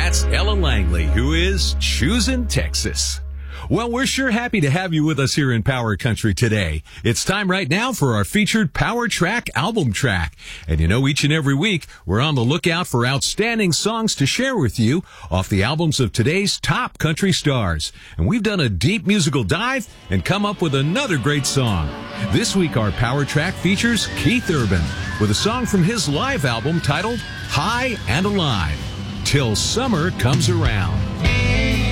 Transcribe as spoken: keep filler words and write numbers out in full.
That's Ella Langley, who is choosing Texas. Well, we're sure happy to have you with us here in Power Country today. It's time right now for our featured Power Track album track. And you know, each and every week, we're on the lookout for outstanding songs to share with you off the albums of today's top country stars. And we've done a deep musical dive and come up with another great song. This week, our Power Track features Keith Urban with a song from his live album titled High and Alive, Till Summer Comes Around.